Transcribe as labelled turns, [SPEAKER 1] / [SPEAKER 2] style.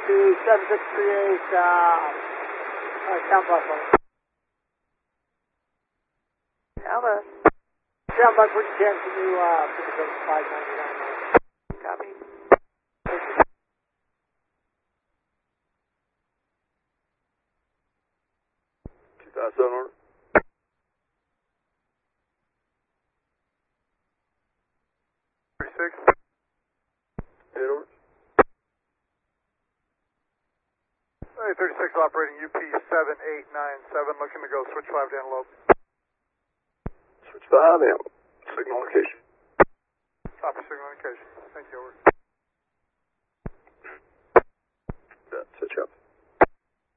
[SPEAKER 1] to 7638, Count Buffalo.
[SPEAKER 2] Alpha.
[SPEAKER 1] Count Buck, what you can you, 5759.
[SPEAKER 2] Copy.
[SPEAKER 3] 2007 order. 36. 8 order. Hey, 36 operating UP 7897, looking to go switch 5 to Antelope. Switch 5 Antelope. Signal location. Copy, signal location. Thank you, over. Switch up.